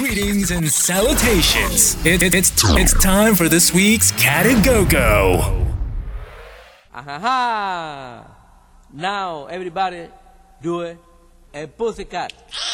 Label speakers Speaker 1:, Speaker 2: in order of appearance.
Speaker 1: Greetings and salutations. It's time for this week's Cat and Go-Go.
Speaker 2: Now everybody do it a pussycat.